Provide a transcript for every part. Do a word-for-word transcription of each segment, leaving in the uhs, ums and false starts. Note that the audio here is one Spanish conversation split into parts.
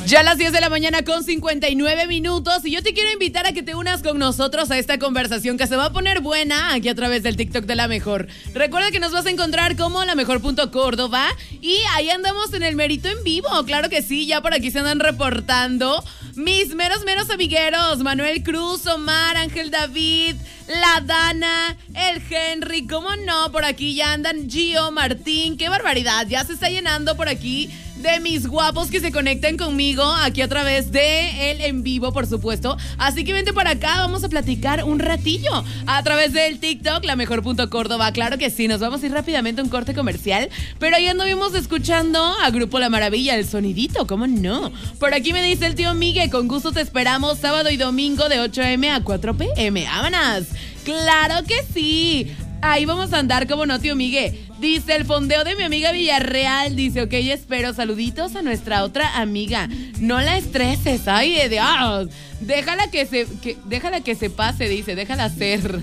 Ya a las diez de la mañana con cincuenta y nueve minutos y yo te quiero invitar a que te unas con nosotros a esta conversación que se va a poner buena aquí a través del TikTok de La Mejor. Recuerda que nos vas a encontrar como lamejor.córdoba y ahí andamos en el Merito en vivo, claro que sí, ya por aquí se andan reportando mis meros meros amigueros, Manuel Cruz, Omar, Ángel David, la Dana, el Henry, cómo no, por aquí ya andan Gio, Martín, qué barbaridad, ya se está llenando por aquí de mis guapos que se conectan conmigo aquí a través de el en vivo, por supuesto. Así que vente para acá, vamos a platicar un ratillo a través del TikTok, lamejor.córdoba. Claro que sí, nos vamos a ir rápidamente a un corte comercial, pero ahí anduvimos escuchando a Grupo La Maravilla, el sonidito, ¿cómo no? Por aquí me dice el tío Miguel, con gusto te esperamos sábado y domingo de ocho a eme a cuatro pe eme. ¡Vámonos! ¡Claro que sí! Ahí vamos a andar, como no, tío Miguel. Dice, el fondeo de mi amiga Villarreal. Dice, ok, espero. Saluditos a nuestra otra amiga. No la estreses, ay, de Dios. Déjala que se, que, déjala que se pase, dice, déjala ser.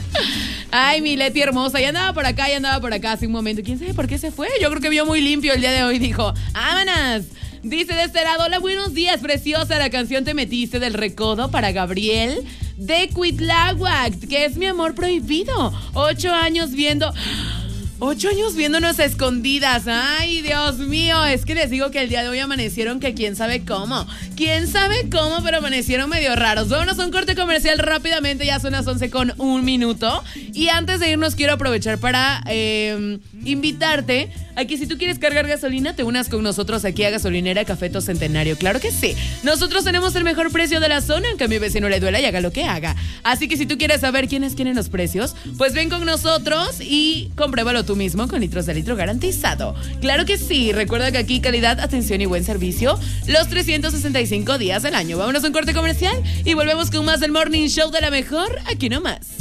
Ay, mi Leti hermosa. Ya andaba por acá, ya andaba por acá hace un momento. ¿Quién sabe por qué se fue? Yo creo que vio muy limpio el día de hoy. Dijo, vámonos. Dice de este lado, hola, buenos días, preciosa. La canción Te Metiste del Recodo para Gabriel de Cuitláhuac, que es mi amor prohibido. Ocho años viendo... Ocho años viéndonos a escondidas. Ay, Dios mío, es que les digo que el día de hoy amanecieron que quién sabe cómo. Quién sabe cómo, pero amanecieron medio raros. Vámonos a un corte comercial rápidamente, ya son las once con un minuto. Y antes de irnos quiero aprovechar para eh, invitarte a que si tú quieres cargar gasolina, te unas con nosotros aquí a Gasolinera Cafeto Centenario. Claro que sí. Nosotros tenemos el mejor precio de la zona, aunque a mi vecino le duela y haga lo que haga. Así que si tú quieres saber quiénes quieren los precios, pues ven con nosotros y compruébalo tú mismo con litros de litro garantizado. Claro que sí. Recuerda que aquí calidad, atención y buen servicio los trescientos sesenta y cinco días del año. Vámonos a un corte comercial y volvemos con más del Morning Show de La Mejor, aquí nomás.